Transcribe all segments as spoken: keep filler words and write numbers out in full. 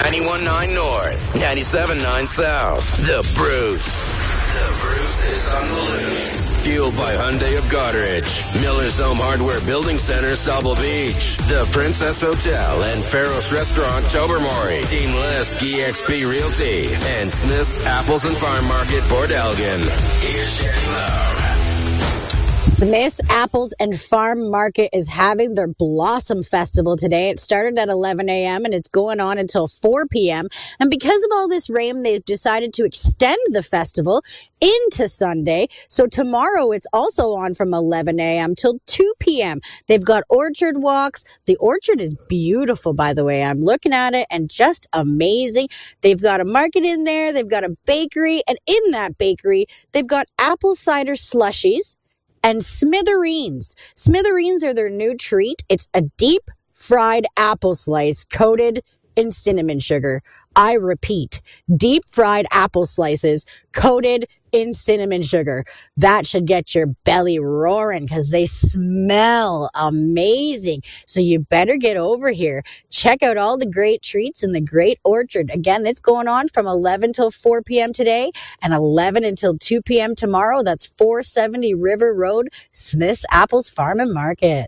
ninety-one point nine North, ninety-seven point nine South. The Bruce. The Bruce is on the loose. Fueled by Hyundai of Goderich, Miller's Home Hardware Building Center, Sauble Beach, the Princess Hotel and Faros Restaurant, Tobermory, Team List, E X P Realty, and Smith's Apples and Farm Market, Port Elgin. Here's Sherry Love. Smith's Apples and Farm Market is having their Blossom Festival today. It started at eleven a.m. and it's going on until four p.m. And because of all this rain, they've decided to extend the festival into Sunday. So tomorrow it's also on from eleven a.m. till two p.m. They've got orchard walks. The orchard is beautiful, by the way. I'm looking at it and just amazing. They've got a market in there. They've got a bakery. And in that bakery, they've got apple cider slushies and smithereens. Smithereens are their new treat. It's a deep fried apple slice coated in cinnamon sugar. I repeat, deep fried apple slices coated in cinnamon sugar. That should get your belly roaring because they smell amazing. So you better get over here. Check out all the great treats in the great orchard. Again, it's going on from eleven till four p.m. today and eleven until two p.m. tomorrow. That's four seventy River Road, Smith's Apples Farm and Market.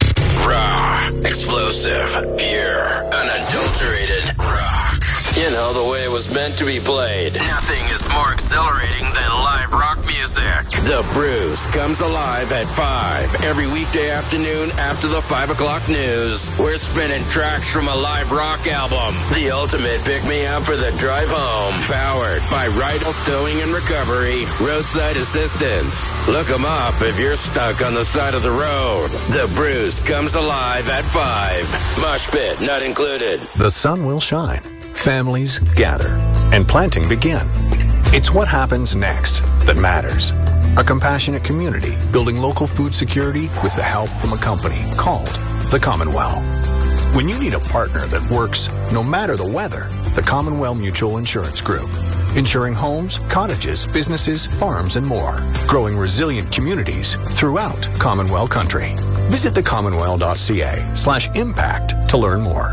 Raw, explosive, pure, unadulterated rock. You know, the way it was meant to be played. Nothing is more exhilarating than live rock music. The Bruce comes alive at five every weekday afternoon after the five o'clock news. We're spinning tracks from a live rock album. The ultimate pick-me-up for the drive home. Powered by Rydell's Towing and Recovery, Roadside Assistance. Look them up if you're stuck on the side of the road. The Bruce comes alive at five. Mosh pit not included. The sun will shine. Families gather, and planting begin. It's what happens next that matters. A compassionate community building local food security with the help from a company called the Commonwealth. When you need a partner that works no matter the weather, the Commonwealth Mutual Insurance Group. Insuring homes, cottages, businesses, farms, and more. Growing resilient communities throughout Commonwealth country. Visit the commonwealth dot c a slash impact to learn more.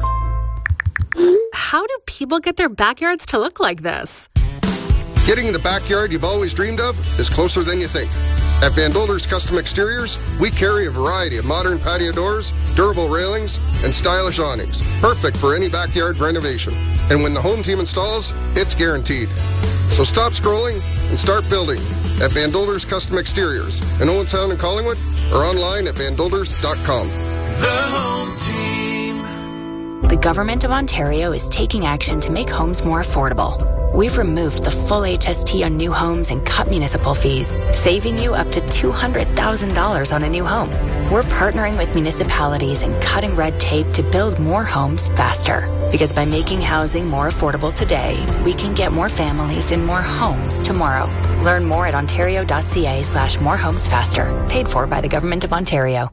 How do people get their backyards to look like this? Getting the backyard you've always dreamed of is closer than you think. At Van Dolder's Custom Exteriors, we carry a variety of modern patio doors, durable railings, and stylish awnings, perfect for any backyard renovation. And when the home team installs, it's guaranteed. So stop scrolling and start building at Van Dolder's Custom Exteriors in Owensound and Collingwood, or online at van dolders dot com. The home team. The Government of Ontario is taking action to make homes more affordable. We've removed the full H S T on new homes and cut municipal fees, saving you up to two hundred thousand dollars on a new home. We're partnering with municipalities and cutting red tape to build more homes faster. Because by making housing more affordable today, we can get more families in more homes tomorrow. Learn more at ontario dot c a slash more homes faster. Paid for by the Government of Ontario.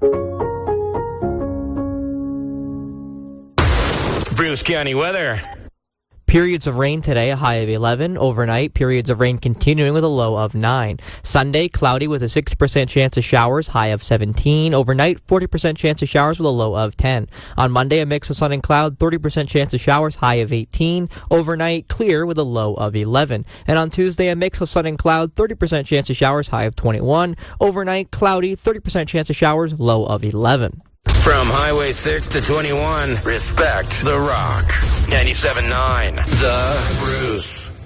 Bruce County weather. Periods of rain today, a high of eleven. Overnight, periods of rain continuing with a low of nine. Sunday, cloudy with a sixty percent chance of showers, high of seventeen. Overnight, forty percent chance of showers with a low of ten. On Monday, a mix of sun and cloud, thirty percent chance of showers, high of eighteen. Overnight, clear with a low of eleven. And on Tuesday, a mix of sun and cloud, thirty percent chance of showers, high of twenty-one. Overnight, cloudy, thirty percent chance of showers, low of eleven. From Highway six to twenty-one, respect the rock. ninety-seven point nine, The Bruce.